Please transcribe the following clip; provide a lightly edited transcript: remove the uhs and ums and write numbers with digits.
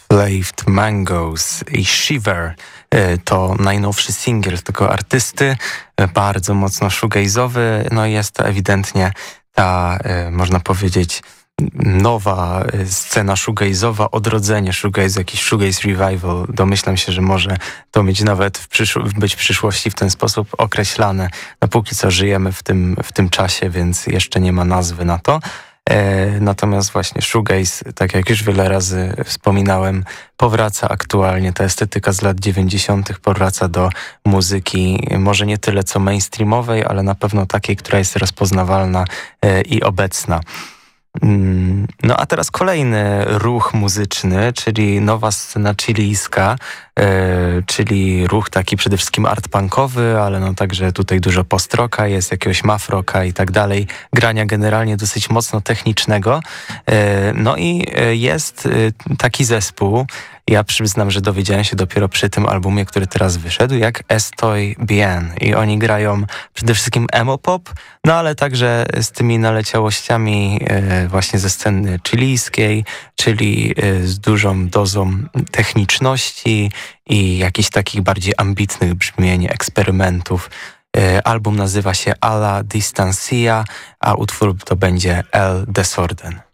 Flaved Mangoes i Shiver to najnowszy singiel tego artysty, bardzo mocno shoegaze'owy, no i jest to ewidentnie ta, można powiedzieć, nowa scena shoegaze'owa, odrodzenie shoegaze, jakiś shoegaze revival. Domyślam się, że może to mieć nawet być w przyszłości w ten sposób określane. No póki co żyjemy w tym czasie, więc jeszcze nie ma nazwy na to. Natomiast właśnie shoegaze, tak jak już wiele razy wspominałem, powraca aktualnie. Ta estetyka z lat 90. powraca do muzyki, może nie tyle co mainstreamowej, ale na pewno takiej, która jest rozpoznawalna i obecna. No a teraz kolejny ruch muzyczny, czyli nowa scena chilijska, czyli ruch taki przede wszystkim art-punkowy, ale no także tutaj dużo post-rocka jest, jakiegoś math-rocka i tak dalej, grania generalnie dosyć mocno technicznego. No i jest taki zespół, ja przyznam, że dowiedziałem się dopiero przy tym albumie, który teraz wyszedł, jak Estoy Bien. I oni grają przede wszystkim emo pop, no ale także z tymi naleciałościami właśnie ze sceny chilijskiej, czyli z dużą dozą techniczności i jakichś takich bardziej ambitnych brzmień, eksperymentów. Album nazywa się A la Distancia, a utwór to będzie El Desorden.